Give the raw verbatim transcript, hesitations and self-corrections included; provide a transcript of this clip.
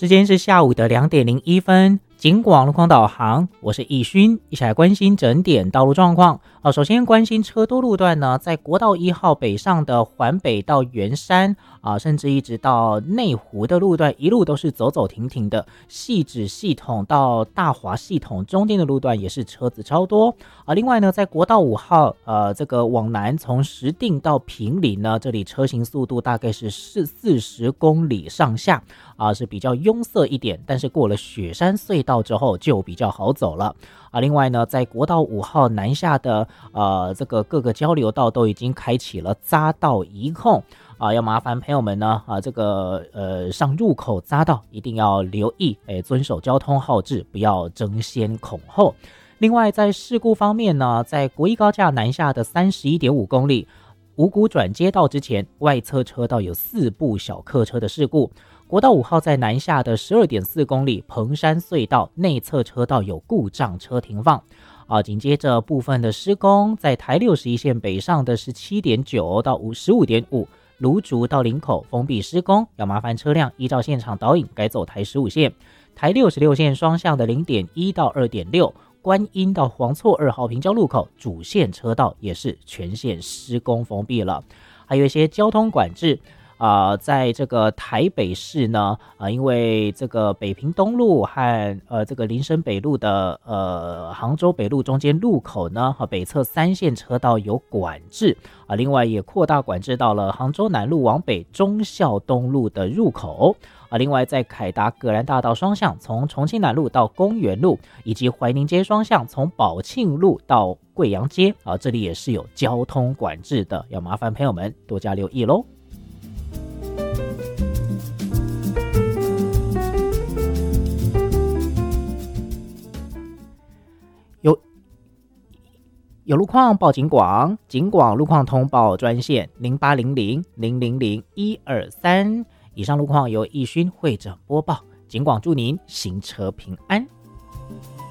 时间是下午的两点零一分，警广路况导航，我是易勋，一起来关心整点道路状况。啊，首先关心车多路段呢，在国道一号北上的环北到圆山啊，甚至一直到内湖的路段，一路都是走走停停的。汐止系统到大华系统中间的路段也是车子超多啊。另外呢，在国道五号，呃，这个往南从石碇到坪林呢，这里车行速度大概是四四十公里上下啊，是比较拥塞一点，但是过了雪山隧道之后就比较好走了。啊，另外呢，在国道五号南下的呃这个各个交流道都已经开启了匝道移控啊，要麻烦朋友们呢啊这个呃上入口匝道一定要留意，哎，遵守交通号志，不要争先恐后。另外在事故方面呢，在国一高架南下的 三十一点五公里五股转接道之前，外侧车道有四部小客车的事故。国道五号在南下的 十二点四公里彭山隧道内侧车道有故障车停放啊，紧接着部分的施工，在台六十一线北上的 十七点九到十五点五芦竹到林口封闭施工，要麻烦车辆依照现场导引改走台十五线。台六十六线双向的 零点一到二点六观音到黄厝二号平交路口主线车道也是全线施工封闭了。还有一些交通管制啊、呃，在这个台北市呢，啊、呃，因为这个北平东路和呃这个林森北路的呃杭州北路中间路口呢，和北侧三线车道有管制啊、呃，另外也扩大管制到了杭州南路往北忠孝东路的入口啊、呃，另外在凯达格兰大道双向从重庆南路到公园路，以及怀宁街双向从宝庆路到贵阳街啊、呃，这里也是有交通管制的，要麻烦朋友们多加留意喽。有有路况报警广，警广路况通报专线零八零零零零零一二三。以上路况由易勋会诊播报，警广祝您行车平安。